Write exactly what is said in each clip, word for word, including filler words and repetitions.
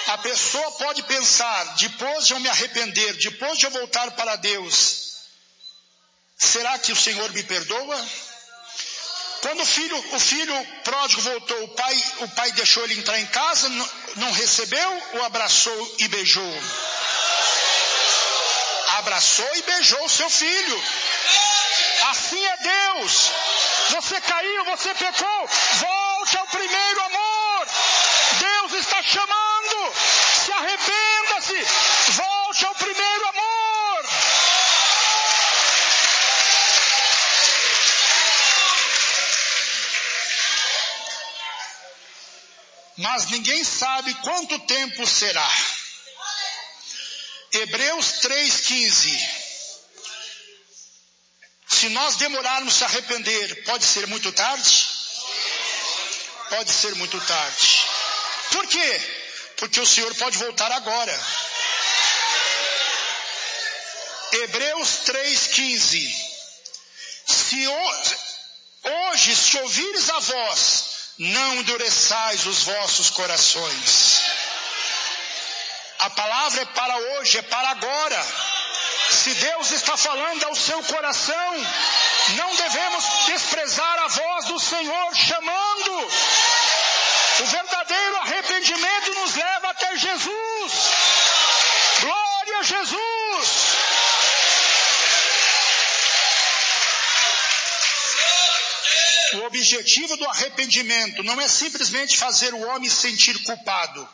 A pessoa pode pensar, depois de eu me arrepender, depois de eu voltar para Deus, será que o Senhor me perdoa? Quando o filho, o filho pródigo voltou, o pai, o pai deixou ele entrar em casa, não, não recebeu, o abraçou e beijou? Abraçou e beijou o seu filho. Assim é Deus. Você caiu, você pecou, volte ao primeiro amor. Deus está chamando. Se arrependa-se, volte ao primeiro amor. Mas ninguém sabe quanto tempo será. Hebreus três, quinze. Se nós demorarmos a se arrepender, pode ser muito tarde? Pode ser muito tarde. Por quê? Porque o Senhor pode voltar agora. Hebreus três, quinze. Se hoje, se ouvires a voz, não endureçais os vossos corações. A palavra é para hoje, é para agora. Se Deus está falando ao seu coração, não devemos desprezar a voz do Senhor chamando. O verdadeiro arrependimento nos leva até Jesus. Glória a Jesus. O objetivo do arrependimento não é simplesmente fazer o homem sentir culpado.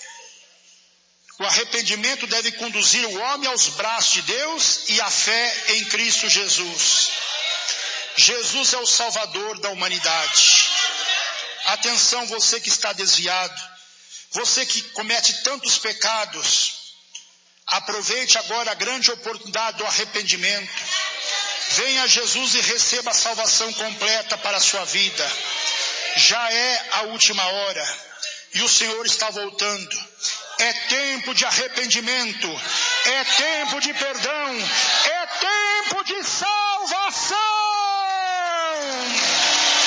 O arrependimento deve conduzir o homem aos braços de Deus e à fé em Cristo Jesus. Jesus é o Salvador da humanidade. Atenção, você que está desviado, você que comete tantos pecados, aproveite agora a grande oportunidade do arrependimento. Venha a Jesus e receba a salvação completa para a sua vida. Já é a última hora e o Senhor está voltando. É tempo de arrependimento, é tempo de perdão, é tempo de salvação.